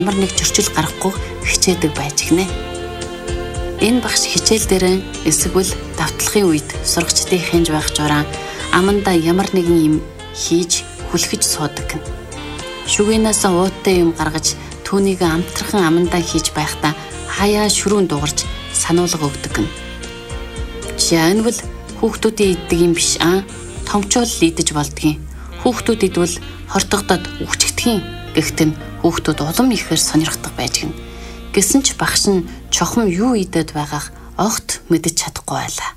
ямар нэг зөрчил гарахгүй хичээдэг байж гинэ. Энэ багш хичээл дээр эсвэл давтлагын үед сурагчдын хинж байх жураа амандаа ямар нэгэн юм хийж хүлхэж суудаг гэн. Шүгэнээс ууттай юм гаргаж түүнийг амтрхан амандаа хийж байхдаа хаяа шүрүүн дугарч сануулга өгдөг гэн. Жишээ нь бол хүүхдүүдийн иддэг юм биш томчуул идэж болдгийн. Хүүхдүүд идвэл хортогдоод үхчихдгийн. Гэхдээ хүүхдүүд улам ихээр сонирхдаг байж гэн. Гэсэн ч багш нь чухам юу идээд байгаах огт мэдэж чадахгүй байлаа.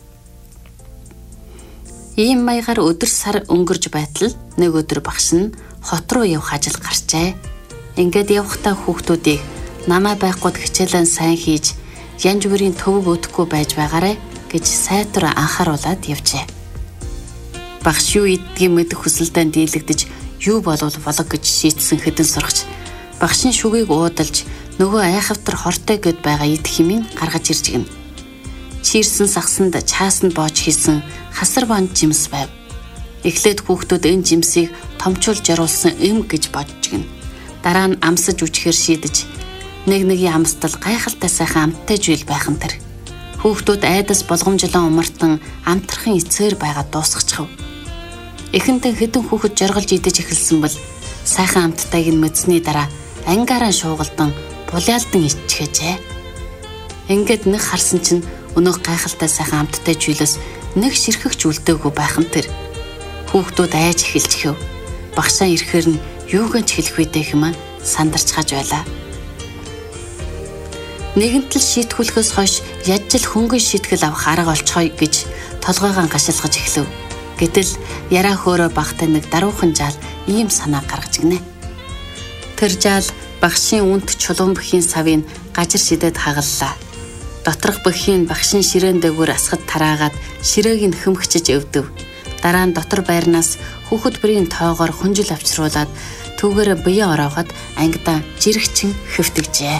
Ийм маягаар өдөр сар өнгөрж байтал нэг өдөр багш нь хот руу явах ажил гарчээ. Ингээд явахдаа хүүхдүүдийг намаа байхгүйд хичээлэн сайн хийж янж бүрийн төвөг өдөхгүй байж байгаарэ гэж сайтар анхааруулад явжээ. Багш юу иддгийг мэдэх хүсэлтэд дийлэгдэж юу болов гэж шийдсэн хэдэн сурагч багшийн шүгийг уудалж нөгөө айхавтар хортой гэд байгаа идэх хэмээн гаргаж ирж гин. Чирсэн сагсанд чаасанд боож хийсэн хасар банд жимс байв. Эхлээд хүүхдүүд энэ жимсийг томчуулж яруулсан эм гэж бодож гин. Дараа нь амсаж үжихээр шийдэж нэг амстал гайхалтай сайхан амттай жийл байхан тэр. Хүүхдүүд айдас болгомжлон умартан амтрахын эцээр байгаад дуусгачихв. Эхэнтэн хэдэн хүүхэд жаргалж идэж эхэлсэн бол сайхан амттайг нь мэдсэний дараа ангаараа шуугалдан булаалдан иччихэжээ. Ингээд нэг харсан чинь өнөөх гайхалтай сайхан амттай жийлээс нэг ширхэгч үлдээгүй байхан тэр. Хүүхдүүд айж эхэлчихв. Багшаа ирэхээр нь юугэнч хэлэх үедээ хэмээн сандарч хаж байлаа. Нэгэнтэл шийтгүүлэхээс хойш яаж л хөнгөн шийтгэл авах арга олцгоё гэж толгойгоо гашилгаж эхлэв. Гэтэл яраа хөөрөө багтай нэг даруухан жаал ийм санаа гаргаж гинэ. Тэр жаал багшийн үнт чулуун бүхийн савыг гажир шидэд хагаллаа. Доторх бүхийн багшийн ширээн дээгүүр асгад тараагаад ширээг нь хөмгчж өвдөв. Дараа нь дотор байрнаас хүүхэд бүрийн тоогоор хүнжил авчруулад түүгээр бие ороогоод ангидаа жирэгчин хэвтэгжээ.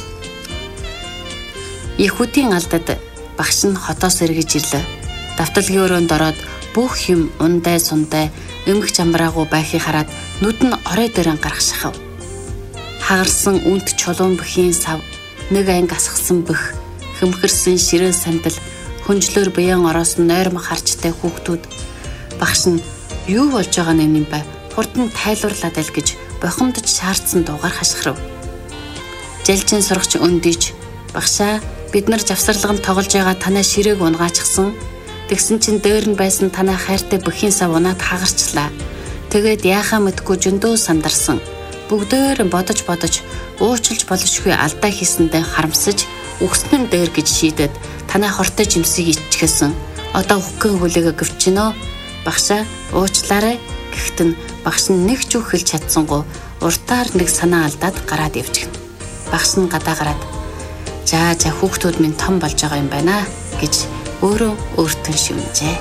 Ихүүдийн алдад багш нь хотоос эргэж ирлээ. Давталгийн өрөөнд ороод бүх юм ундай сундай эмгч амраагүй байхыг хараад нүд нь орой дээр гаргашхав. Хагарсан үнт чулуун бүхийн сав, нэг анги асгасан бөх, хөмхөрсөн ширээ сандал, хүнжлөөр биеэн ороосон нойрмог харчтай хүүхдүүд. Багш нь юу болж байгаа юм бэ? Хурдан тайлбарлаад аль гэж бохомдож шаардсан дуугаар хашгирав. Жалжин сурагч өндийж багшаа бид нар завсарлаганд тоглож байгаа танай ширээг унгаачихсан. Тэгсэн чинь дээр нь байсан танай хайртай бүхийн сав унаад хагарчлаа. Тэгээд яахаа мэдгүй зөндөө сандарсан. Бүгдээр бодож уучлж болшгүй алдаа хийсэндээ харамсаж үхсэн дээр гэж шийдэд танай хортой жимсийг иччихсэн. Одоо үхгэн хүлээгээ гөвчнөө. Багшаа уучлаарай. Гэхдээ нь багш нь нэг ч үг хэлж чадсангүй уртаар нэг санаа алдаад гараад явчихна. Багш нь гадаа гараад за хүүхдүүд минь том болж байгаа юм байна гэж өөрөө өөртөө шивнэжээ.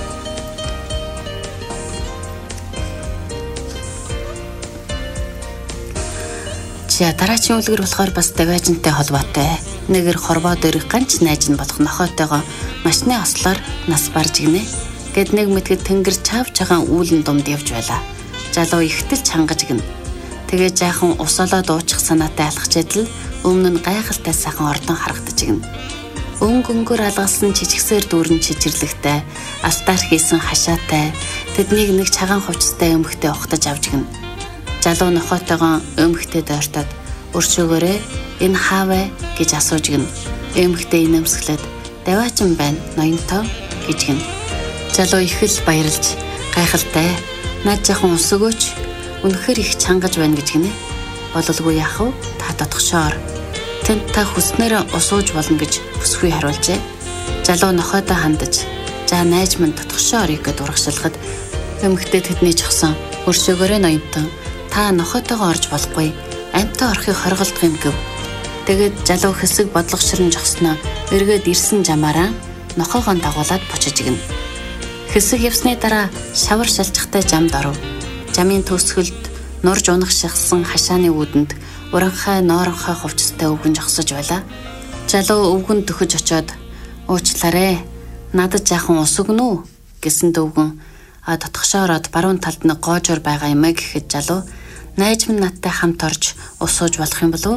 Дараагийн үлгэр болохоор бас даваажинтай холбоотой. Нэгэр хорвоо дээрх ганц найз нь болох нохоотойгоо машины ослоор нас барж гинэ. Гэт нэг мэдгэд тэнгэр чавж байгаа үүлэн думд явж байлаа. Залуу ихтэл чангаж гин. Тэгээ жаахан ус олоод уучих санаатай алхачээд л өмнө нь гайхалтай сайхан ордон харагдаж гин. Өнгөнгөр алгасан жижигсээр дүүрэн чижирлэгтэй, алтаар хийсэн хашаатай, тэднийг нэг цагаан хувцастай өмгтэй ухтаж авч гин. Залуу нохоотойгоо өмгтэй дойртоод өршөөгөөрэй энэ хаав вэ гэж асууж гин. Өмгтэй инэмсгэлээд даваачин байна ноёнтоо гэж гин. Залуу их л баярлж гайхалтай наад жаахан ус өгөөч үнэхээр их чангаж байна гэж гинэ. Бололгүй яах вэ? Та дотгошоор тэнд та хүснээр усууж болно гэж бүсгүй хариулжээ. Залуу нохойдоо хандаж за найз минь дотгошоо орё гэд урагшилгад эмэгтэй тэдний чогсон өршөөгөөрэй ноёнтон та нохойдоогоо орж болохгүй амьтаа орохыг хорголдох юм гэв. Тэгээд залуу хэсэг бодлогошрон жогсноо эргээд ирсэн жамаараа нохоогоо дагуулад бочиж гин. Хэсэг явсны дараа шавар шалчихтай жамд оров. Жамын төгсгөлд нурж унах шахсан хашааны үүдэнд уранхай ноорхой хувцастай өвгөн жогсож байлаа. Залуу өвгөн дөхөж очоод уучлаарэ надад жаахан ус өгнө үү гэсэн дөвгөн дотгошоороод баруун талд нэг гоожор байгаа юм гэхэд залуу найз минь надтай хамт орж ус сууж болох юм болов